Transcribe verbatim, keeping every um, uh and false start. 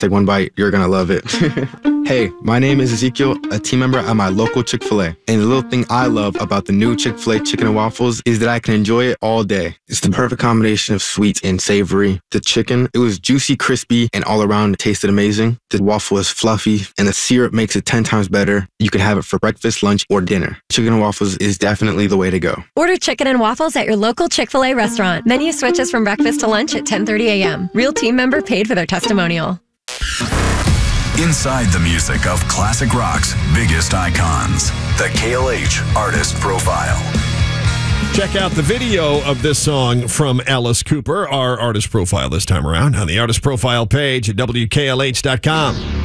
Take one bite. You're going to love it. Hey, my name is Ezekiel, a team member at my local Chick-fil-A. And the little thing I love about the new Chick-fil-A chicken and waffles is that I can enjoy it all day. It's the perfect combination of sweet and savory. The chicken, it was juicy, crispy, and all around it tasted amazing. The waffle is fluffy, and the syrup makes it ten times better. You can have it for breakfast, lunch, or dinner. Chicken and waffles is definitely the way to go. Order chicken and waffles at your local Chick-fil-A restaurant. Menu switches from breakfast to lunch at ten thirty a.m. Real team member paid for their testimonial. Inside the music of classic rock's biggest icons, the K L H Artist Profile. Check out the video of this song from Alice Cooper, our Artist Profile this time around, on the Artist Profile page at W K L H dot com.